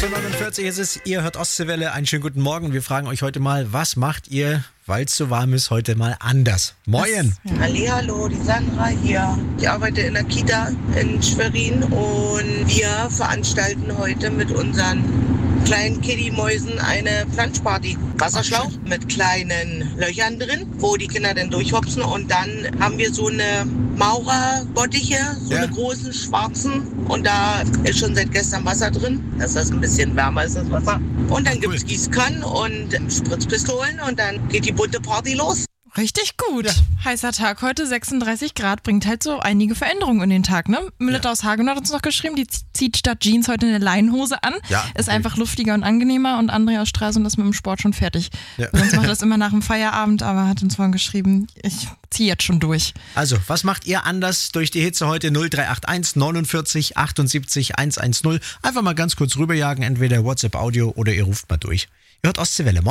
8.49 Uhr ist es, ihr hört Ostseewelle, einen schönen guten Morgen. Wir fragen euch heute mal, was macht ihr, weil es so warm ist, heute mal anders? Moin! Hallihallo, die Sandra hier. Ich arbeite in der Kita in Schwerin und wir veranstalten heute mit unseren kleinen Kitty-Mäusen eine Planschparty. Wasserschlauch mit kleinen Löchern drin, wo die Kinder dann durchhopsen, und dann haben wir so eine Maurerbottiche, so eine großen schwarzen, und da ist schon seit gestern Wasser drin, dass das ein bisschen wärmer ist, das Wasser. Und dann gibt's Gießkannen und Spritzpistolen und dann geht die bunte Party los. Richtig gut. Ja. Heißer Tag heute, 36 Grad, bringt halt so einige Veränderungen in den Tag, ne? Melitta aus Hagen hat uns noch geschrieben, die zieht statt Jeans heute eine Leinenhose an. Ja, okay. Ist einfach luftiger und angenehmer, und André aus Stralsund ist mit dem Sport schon fertig. Ja. Sonst macht er das immer nach dem Feierabend, aber hat uns vorhin geschrieben, ich ziehe jetzt schon durch. Also, was macht ihr anders durch die Hitze heute? 0381 49 78 110. Einfach mal ganz kurz rüberjagen, entweder WhatsApp Audio oder ihr ruft mal durch. Ihr hört Ostseewelle.